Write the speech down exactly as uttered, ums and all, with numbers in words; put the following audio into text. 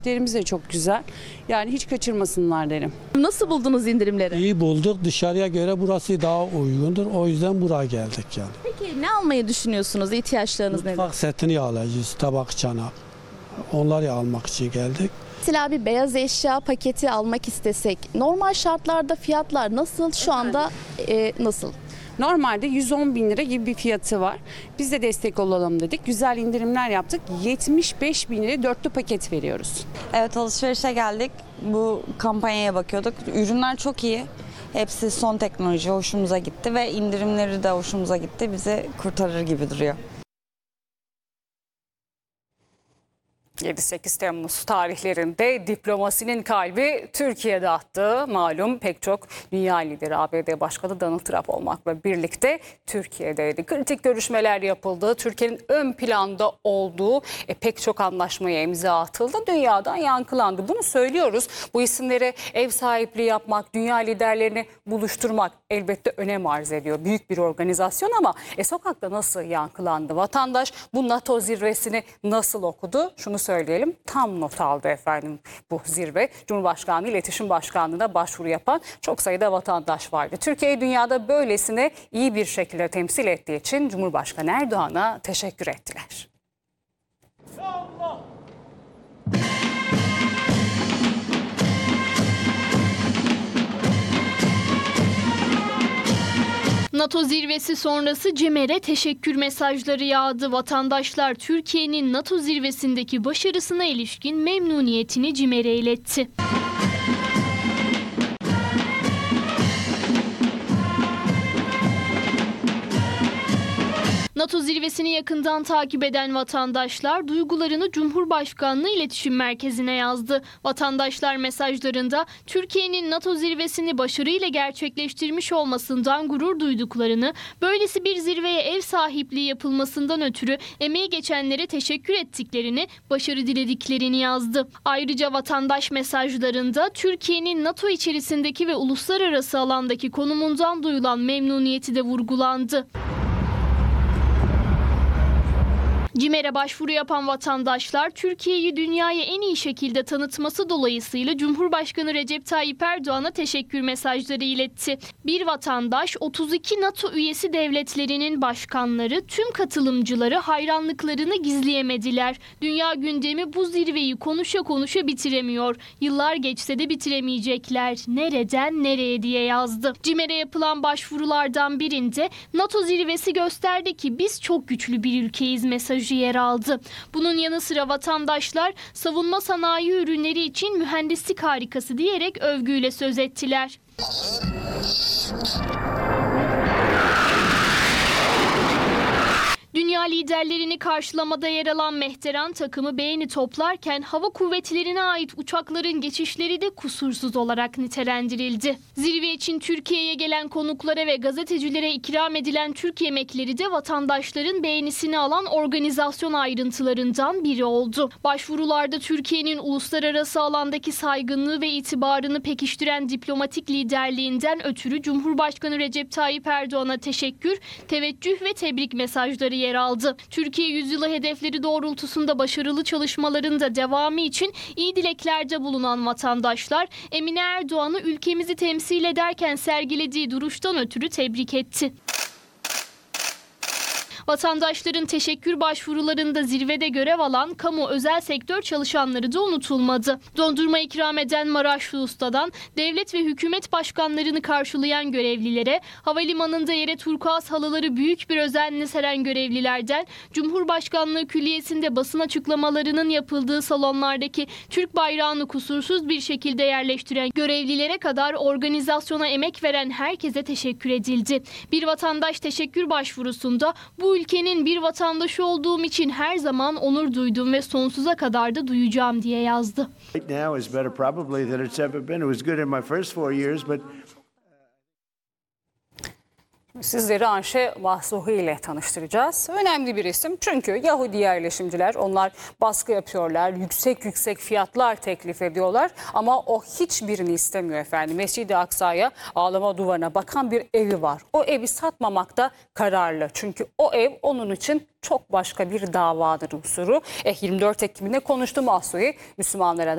Derimiz de çok güzel. Yani hiç kaçırmasınlar derim. Nasıl buldunuz indirimleri? İyi bulduk. Dışarıya göre burası daha uygundur. O yüzden buraya geldik yani. Peki ne almayı düşünüyorsunuz? İhtiyaçlarınız nedir? Mutfak setini alacağız. Tabak, çanak. Onları almak için geldik. Mesela bir beyaz eşya paketi almak istesek normal şartlarda fiyatlar nasıl? Şu anda e, nasıl? Normalde yüz on bin lira gibi bir fiyatı var. Biz de destek olalım dedik. Güzel indirimler yaptık. yetmiş beş bin lira dörtlü paket veriyoruz. Evet, alışverişe geldik. Bu kampanyaya bakıyorduk. Ürünler çok iyi. Hepsi son teknoloji, hoşumuza gitti ve indirimleri de hoşumuza gitti. Bizi kurtarır gibi duruyor. yedi sekiz Temmuz tarihlerinde diplomasinin kalbi Türkiye'de attı. Malum pek çok dünya lideri A B D Başkanı Donald Trump olmakla birlikte Türkiye'deydi. Kritik görüşmeler yapıldı. Türkiye'nin ön planda olduğu e, pek çok anlaşmaya imza atıldı. Dünyadan yankılandı. Bunu söylüyoruz. Bu isimlere ev sahipliği yapmak, dünya liderlerini buluşturmak elbette önem arz ediyor. Büyük bir organizasyon ama e, sokakta nasıl yankılandı? Vatandaş bu NATO zirvesini nasıl okudu? Şunu söyleyelim, tam not aldı efendim bu zirve. Cumhurbaşkanlığı İletişim Başkanlığı'na başvuru yapan çok sayıda vatandaş vardı. Türkiye'yi dünyada böylesine iyi bir şekilde temsil ettiği için Cumhurbaşkanı Erdoğan'a teşekkür ettiler. Allah! NATO zirvesi sonrası CİMER'e teşekkür mesajları yağdı. Vatandaşlar Türkiye'nin NATO zirvesindeki başarısına ilişkin memnuniyetini CİMER'e iletti. NATO zirvesini yakından takip eden vatandaşlar duygularını Cumhurbaşkanlığı İletişim Merkezi'ne yazdı. Vatandaşlar mesajlarında Türkiye'nin NATO zirvesini başarıyla gerçekleştirmiş olmasından gurur duyduklarını, böylesi bir zirveye ev sahipliği yapılmasından ötürü emeği geçenlere teşekkür ettiklerini, başarı dilediklerini yazdı. Ayrıca vatandaş mesajlarında Türkiye'nin NATO içerisindeki ve uluslararası alandaki konumundan duyulan memnuniyeti de vurgulandı. CİMER'e başvuru yapan vatandaşlar Türkiye'yi dünyaya en iyi şekilde tanıtması dolayısıyla Cumhurbaşkanı Recep Tayyip Erdoğan'a teşekkür mesajları iletti. Bir vatandaş otuz iki NATO üyesi devletlerinin başkanları tüm katılımcıları hayranlıklarını gizleyemediler. Dünya gündemi bu zirveyi konuşa konuşa bitiremiyor. Yıllar geçse de bitiremeyecekler. Nereden nereye diye yazdı. CİMER'e yapılan başvurulardan birinde NATO zirvesi gösterdi ki biz çok güçlü bir ülkeyiz mesajı yer aldı. Bunun yanı sıra vatandaşlar savunma sanayi ürünleri için mühendislik harikası diyerek övgüyle söz ettiler. Dünya liderlerini karşılamada yer alan Mehteran takımı beğeni toplarken hava kuvvetlerine ait uçakların geçişleri de kusursuz olarak nitelendirildi. Zirve için Türkiye'ye gelen konuklara ve gazetecilere ikram edilen Türk yemekleri de vatandaşların beğenisini alan organizasyon ayrıntılarından biri oldu. Başvurularda Türkiye'nin uluslararası alandaki saygınlığı ve itibarını pekiştiren diplomatik liderliğinden ötürü Cumhurbaşkanı Recep Tayyip Erdoğan'a teşekkür, teveccüh ve tebrik mesajları yer aldı. Türkiye yüzyılı hedefleri doğrultusunda başarılı çalışmaların da devamı için iyi dileklerde bulunan vatandaşlar Emine Erdoğan'ı ülkemizi temsil ederken sergilediği duruştan ötürü tebrik etti. Vatandaşların teşekkür başvurularında zirvede görev alan kamu özel sektör çalışanları da unutulmadı. Dondurma ikram eden Maraşlı Usta'dan devlet ve hükümet başkanlarını karşılayan görevlilere, havalimanında yere turkuaz halıları büyük bir özenle seren görevlilerden, Cumhurbaşkanlığı Külliyesi'nde basın açıklamalarının yapıldığı salonlardaki Türk bayrağını kusursuz bir şekilde yerleştiren görevlilere kadar organizasyona emek veren herkese teşekkür edildi. Bir vatandaş teşekkür başvurusunda bu ülkenin bir vatandaşı olduğum için her zaman onur duydum ve sonsuza kadar da duyacağım diye yazdı. Sizleri Anşe Vahsuhi ile tanıştıracağız. Önemli bir isim çünkü Yahudi yerleşimciler, onlar baskı yapıyorlar, yüksek yüksek fiyatlar teklif ediyorlar ama o hiçbirini istemiyor efendim. Mescid-i Aksa'ya, ağlama duvarına bakan bir evi var. O evi satmamakta kararlı çünkü o ev onun için çok başka bir davadır unsuru. Eh, yirmi dört Ekim'de konuştu Vahsuhi, Müslümanlara